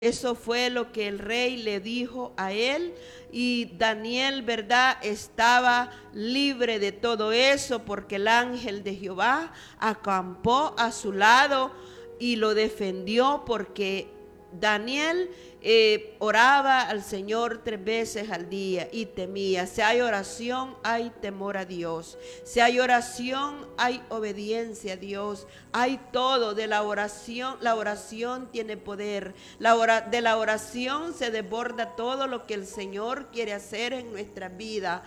Eso fue lo que el rey le dijo a él, y Daniel, ¿verdad?, estaba libre de todo eso porque el ángel de Jehová acampó a su lado y lo defendió, porque Daniel oraba al Señor 3 veces al día y temía. Si hay oración, hay temor a Dios. Si hay oración, hay obediencia a Dios. Hay todo de la oración. La oración tiene poder. De la oración se desborda todo lo que el Señor quiere hacer en nuestra vida.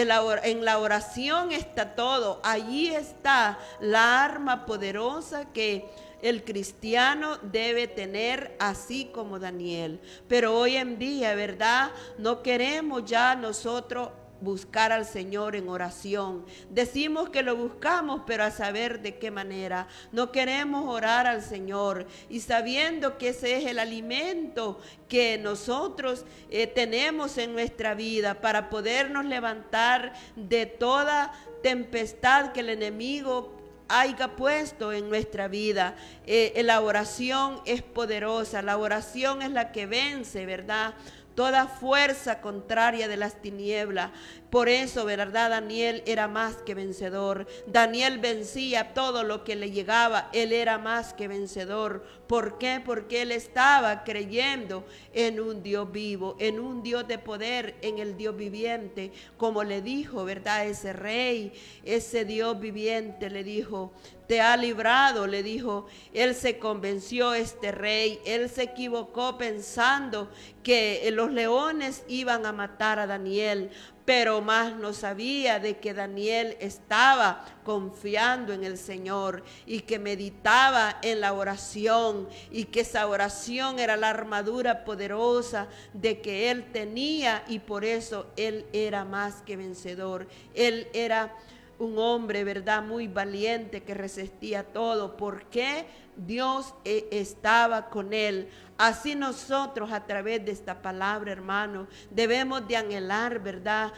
En la oración está todo. Allí está la arma poderosa que el cristiano debe tener, así como Daniel. Pero hoy en día, ¿verdad?, no queremos ya nosotros buscar al Señor en oración. Decimos que lo buscamos, pero a saber de qué manera. No queremos orar al Señor, y sabiendo que ese es el alimento que nosotros tenemos en nuestra vida para podernos levantar de toda tempestad que el enemigo haya puesto en nuestra vida. La oración es poderosa, la oración es la que vence, ¿verdad?, toda fuerza contraria de las tinieblas. Por eso, ¿verdad?, Daniel era más que vencedor. Daniel vencía todo lo que le llegaba. Él era más que vencedor. ¿Por qué? Porque él estaba creyendo en un Dios vivo, en un Dios de poder, en el Dios viviente. Como le dijo, ¿verdad?, ese rey, ese Dios viviente le dijo: te ha librado, le dijo. Él se convenció, este rey, él se equivocó pensando que los leones iban a matar a Daniel, pero más no sabía de que Daniel estaba confiando en el Señor y que meditaba en la oración, y que esa oración era la armadura poderosa de que él tenía, y por eso él era más que vencedor. Él era un hombre, ¿verdad?, muy valiente, que resistía todo, porque Dios estaba con él. Así nosotros, a través de esta palabra, hermano, debemos de anhelar, ¿verdad?,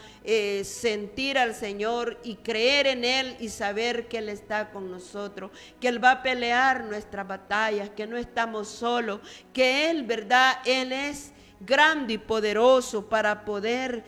sentir al Señor y creer en Él, y saber que Él está con nosotros, que Él va a pelear nuestras batallas, que no estamos solos, que Él, ¿verdad?, Él es grande y poderoso para poder,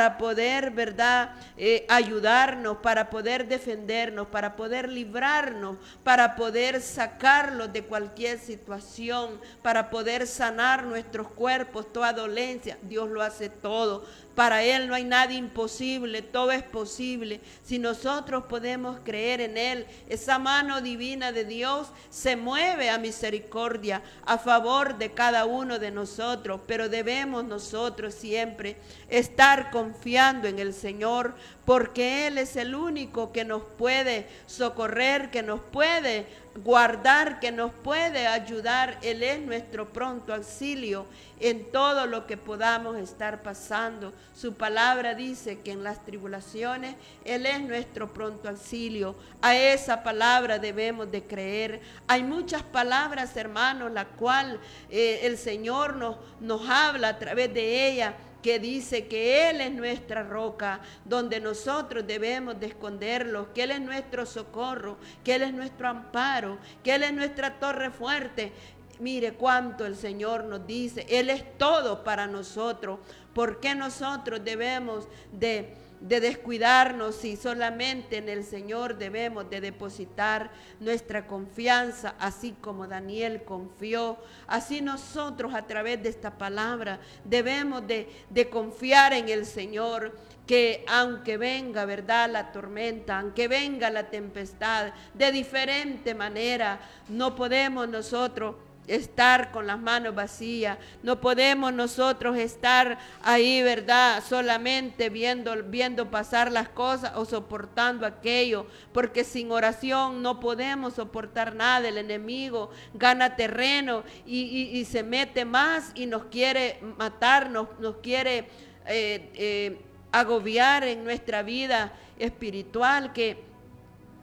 ¿verdad?, ayudarnos, para poder defendernos, para poder librarnos, para poder sacarlos de cualquier situación, para poder sanar nuestros cuerpos, toda dolencia. Dios lo hace todo. Para Él no hay nada imposible, todo es posible. Si nosotros podemos creer en Él, esa mano divina de Dios se mueve a misericordia a favor de cada uno de nosotros. Pero debemos nosotros siempre estar confiando en el Señor, porque Él es el único que nos puede socorrer, que nos puede guardar, que nos puede ayudar. Él es nuestro pronto auxilio en todo lo que podamos estar pasando. Su palabra dice que en las tribulaciones Él es nuestro pronto auxilio. A esa palabra debemos de creer. Hay muchas palabras, hermanos, la cual el Señor nos habla a través de ella, que dice que Él es nuestra roca, donde nosotros debemos de esconderlos, que Él es nuestro socorro, que Él es nuestro amparo, que Él es nuestra torre fuerte. Mire cuánto el Señor nos dice, Él es todo para nosotros. ¿Por qué nosotros debemos de descuidarnos si solamente en el Señor debemos de depositar nuestra confianza? Así como Daniel confió, así nosotros, a través de esta palabra, debemos de confiar en el Señor, que aunque venga, ¿verdad?, la tormenta, aunque venga la tempestad, de diferente manera, no podemos nosotros estar con las manos vacías. No podemos nosotros estar ahí, ¿verdad?, solamente viendo pasar las cosas o soportando aquello, porque sin oración no podemos soportar nada. El enemigo gana terreno y se mete más y nos quiere matar, nos quiere agobiar en nuestra vida espiritual, que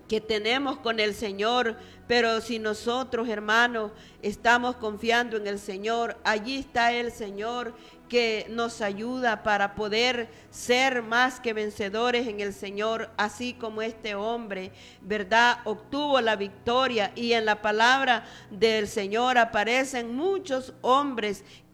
que tenemos con el Señor, pero si nosotros, hermanos, estamos confiando en el Señor, allí está el Señor que nos ayuda para poder ser más que vencedores en el Señor, así como este hombre, ¿verdad?, obtuvo la victoria. Y en la palabra del Señor aparecen muchos hombres